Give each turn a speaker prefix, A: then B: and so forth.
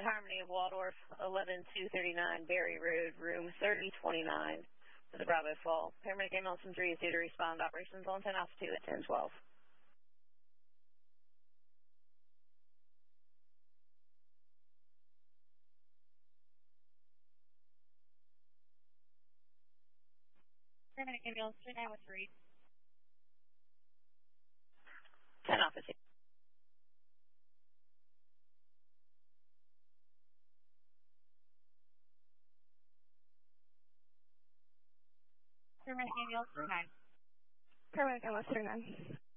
A: at Harmony of Waldorf, 11239 Berry Road, room 3029, to the Bravo Fall. Paramedic ambulance from 3 is due to respond to operations on 10 Alpha 2 at 1012.
B: Paramedic ambulance 39 with 3.
A: 10 Alpha 2.
B: Paramedic ambulance 39.
C: Paramedic ambulance 39.